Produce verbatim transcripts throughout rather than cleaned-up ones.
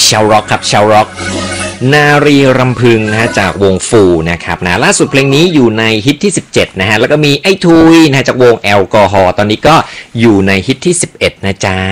ชาวร็อกครับชาวร็อกนารีรำพึงนะฮะจากวงฟูนะครับนะล่าสุดเพลงนี้อยู่ในฮิตที่สิบเจ็ดนะฮะแล้วก็มีไอ้ทุยนะจากวงแอลกอฮอล์ตอนนี้ก็อยู่ในฮิตที่สิบเอ็ดนะจ๊ะ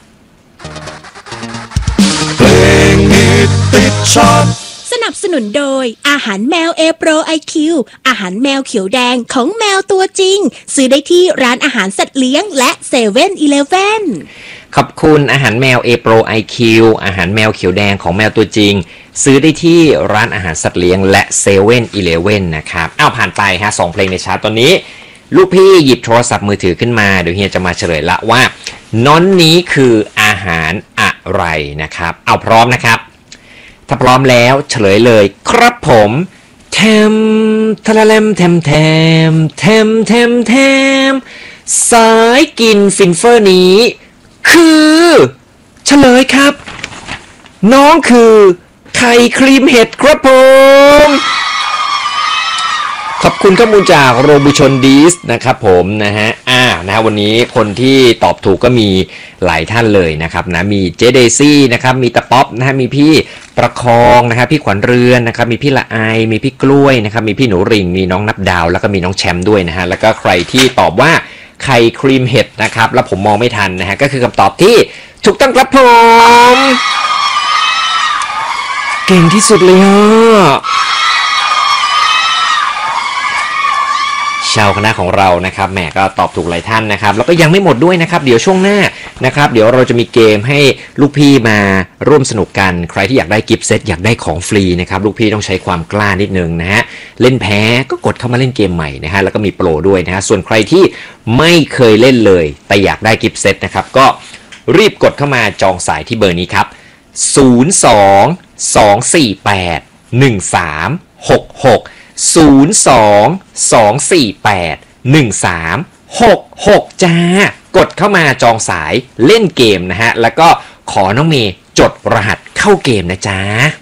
เพลงฮิตติดชอบสนับสนุนโดยอาหารแมวเอโปรไอคิวอาหารแมวเขียวแดงของแมวตัวจริงซื้อได้ที่ร้านอาหารสัตว์เลี้ยงและเซเว่นอีเลฟเว่นขอบคุณอาหารแมว A Pro ไอ คิว อาหารแมวเขียวแดงของแมวตัวจริงซื้อได้ที่ร้านอาหารสัตว์เลี้ยงและเซเว่นอีเลฟเว่นนะครับอ้าวผ่านไปฮะสองเพลงในชาร์ตตอนนี้ลูกพี่หยิบโทรศัพท์มือถือขึ้นมาเดี๋ยวเฮียจะมาเฉลยละว่าน้อนนี้คืออาหารอะไรนะครับเอาพร้อมนะครับถ้าพร้อมแล้วเฉลยเลยครับผมแทมทะละเลมแทมแทมแทมแทมแทมสายกินฟินเฟอร์นี้คือเฉลยครับน้องคือไข่ครีมเห็ดครับผมขอบคุณข้อมูลจากโรบุชนดีสนะครับผมนะฮะอ่านะฮะวันนี้คนที่ตอบถูกก็มีหลายท่านเลยนะครับนะมีเจเดซี่นะครับมีตะป๊อปนะฮะมีพี่ประคองนะครับพี่ขวัญเรือนนะครับมีพี่ละไอมีพี่กล้วยนะครับมีพี่หนูริ่งมีน้องนับดาวแล้วก็มีน้องแชมป์ด้วยนะฮะแล้วก็ใครที่ตอบว่าไข่ครีมเห็ดนะครับแล้วผมมองไม่ทันนะฮะก็คือคำตอบที่ถูกต้องครับผมเก่งที่สุดเลยฮะชาวคณะของเรานะครับแหมก็ตอบถูกหลายท่านนะครับแล้วก็ยังไม่หมดด้วยนะครับเดี๋ยวช่วงหน้านะครับเดี๋ยวเราจะมีเกมให้ลูกพี่มาร่วมสนุกกันใครที่อยากได้กิฟต์เซตอยากได้ของฟรีนะครับลูกพี่ต้องใช้ความกล้านิดนึงนะฮะเล่นแพ้ก็กดเข้ามาเล่นเกมใหม่นะฮะแล้วก็มีโปรด้วยนะฮะส่วนใครที่ไม่เคยเล่นเลยแต่อยากได้กิฟต์เซตนะครับก็รีบกดเข้ามาจองสายที่เบอร์นี้ครับศูนย์ สอง สอง สี่ แปด หนึ่ง สาม หก หกศูนย์ สอง สอง สี่ แปด หนึ่ง สาม หก หกจ้ากดเข้ามาจองสายเล่นเกมนะฮะแล้วก็ขอน้องเมย์จดรหัสเข้าเกมนะจ๊ะ